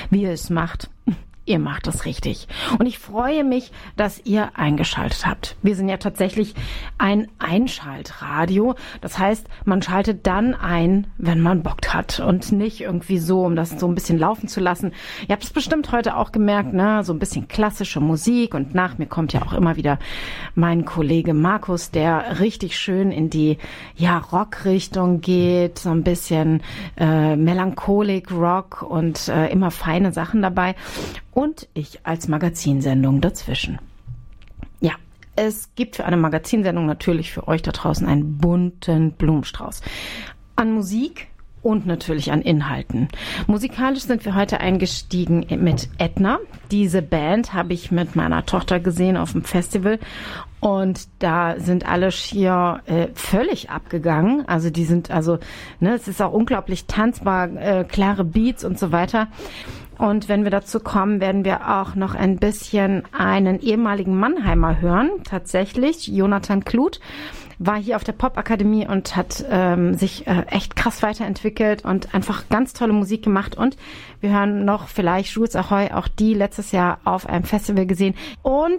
wie ihr es macht. Ihr macht es richtig. Und ich freue mich, dass ihr eingeschaltet habt. Wir sind ja tatsächlich ein Einschaltradio. Das heißt, man schaltet dann ein, wenn man Bock hat und nicht irgendwie so, um das so ein bisschen laufen zu lassen. Ihr habt es bestimmt heute auch gemerkt, ne? So ein bisschen klassische Musik und nach mir kommt ja auch immer wieder mein Kollege Markus, der richtig schön in die Rockrichtung geht, so ein bisschen Melancholik Rock und immer feine Sachen dabei. Und ich als Magazinsendung dazwischen. Ja, es gibt für eine Magazinsendung natürlich für euch da draußen einen bunten Blumenstrauß an Musik und natürlich an Inhalten. Musikalisch sind wir heute eingestiegen mit Edna. Diese Band habe ich mit meiner Tochter gesehen auf dem Festival und da sind alle schier völlig abgegangen. Also die sind es ist auch unglaublich tanzbar, klare Beats und so weiter. Und wenn wir dazu kommen, werden wir auch noch ein bisschen einen ehemaligen Mannheimer hören. Tatsächlich, Jonathan Kluth war hier auf der Popakademie und hat sich echt krass weiterentwickelt und einfach ganz tolle Musik gemacht. Und wir hören noch vielleicht Jules Ahoy, auch die letztes Jahr auf einem Festival gesehen. Und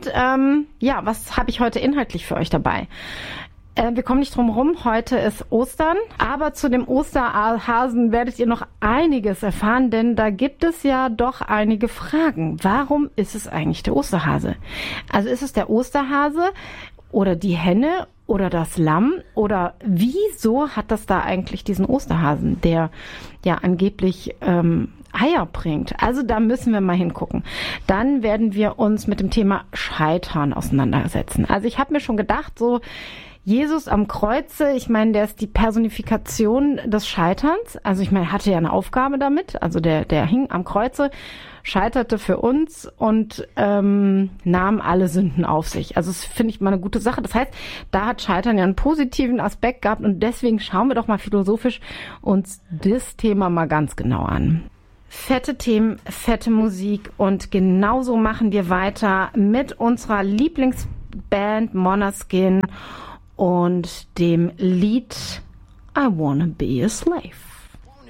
was habe ich heute inhaltlich für euch dabei? Wir kommen nicht drum rum, heute ist Ostern, aber zu dem Osterhasen werdet ihr noch einiges erfahren, denn da gibt es ja doch einige Fragen. Warum ist es eigentlich der Osterhase? Also ist es der Osterhase oder die Henne oder das Lamm oder wieso hat das da eigentlich diesen Osterhasen, der ja angeblich Eier bringt? Also da müssen wir mal hingucken. Dann werden wir uns mit dem Thema Scheitern auseinandersetzen. Also ich habe mir schon gedacht, so Jesus am Kreuze, ich meine, der ist die Personifikation des Scheiterns. Also ich meine, er hatte ja eine Aufgabe damit. Also der hing am Kreuze, scheiterte für uns und nahm alle Sünden auf sich. Also das finde ich mal eine gute Sache. Das heißt, da hat Scheitern ja einen positiven Aspekt gehabt und deswegen schauen wir doch mal philosophisch uns das Thema mal ganz genau an. Fette Themen, fette Musik und genauso machen wir weiter mit unserer Lieblingsband Måneskin und dem Lied I Wanna Be a Slave.